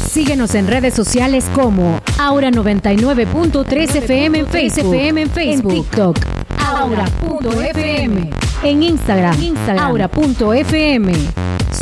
Síguenos en redes sociales como Aura 99.3 FM en Facebook, en TikTok, Aura.fm, en Instagram, Aura.fm.